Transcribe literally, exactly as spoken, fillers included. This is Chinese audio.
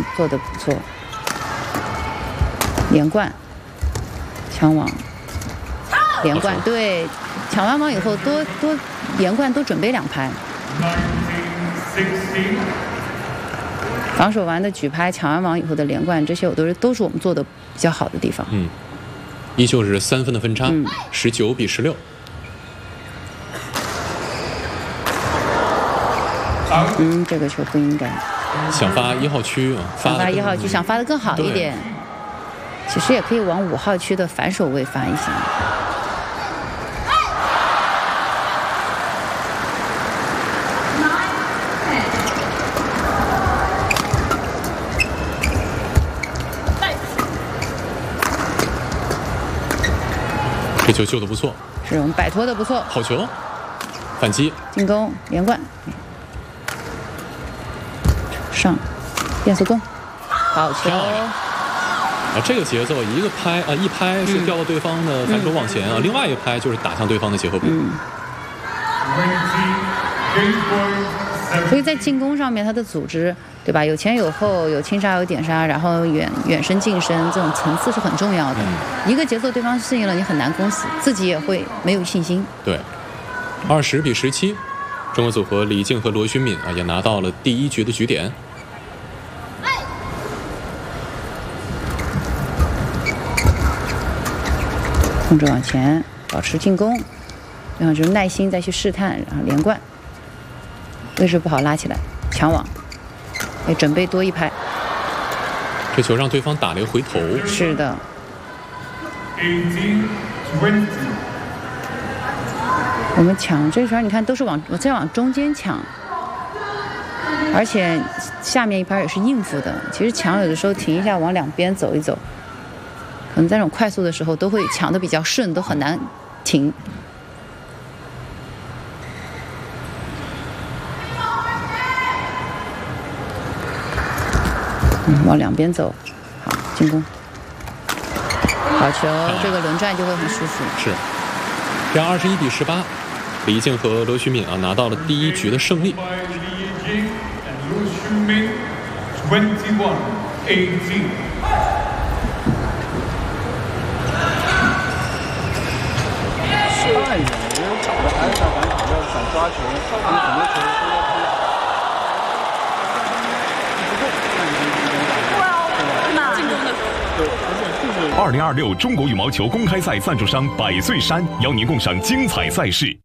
做得不错。连贯，抢网，连贯，对，抢完网以后多多连贯多准备两拍。防守完的举拍，抢完网以后的连贯，这些我都是都是我们做的比较好的地方。 嗯，依旧是三分的分差，十九比十六。 嗯，这个球不应该。 想发一号区啊， 想发一号区，想发的更好一点。其实也可以往五号区的反手位发一下。 这球救的不错， 是我们摆脱的不错。 好球，反击， 进攻连贯，上变速攻，好球。 啊，这个节奏一个拍啊，一拍是掉到对方的反手往前啊，嗯、另外一拍就是打向对方的结合部。 嗯。所以在进攻上面，他的组织，对吧？有前有后，有轻杀有点杀，然后远远身近身，这种层次是很重要的。嗯、一个节奏对方适应了，你很难攻死，自己也会没有信心。 对，二十比十七，中国组合李静和罗勋敏啊也拿到了第一局的局点。 控制往前，保持进攻，然后就是耐心再去试探，然后连贯。位置不好拉起来，抢网，也准备多一拍。 这球让对方打了一个回头。 是的。我们抢这球，你看都是往我再往中间抢，而且下面一拍也是应付的。其实抢有的时候停一下，往两边走一走。可能在这种快速的时候都会抢得比较顺，都很难停。嗯，往两边走，好进攻，好球，这个轮转就会很舒服。 是，这样二十一比十八，李静和罗勋敏啊拿到了第一局的胜利。 太远了，因为打的还是想反打，要是想抓球，上面很多球都要踢。 二零二六中国羽毛球公开赛赞助商百岁山邀您共赏精彩赛事。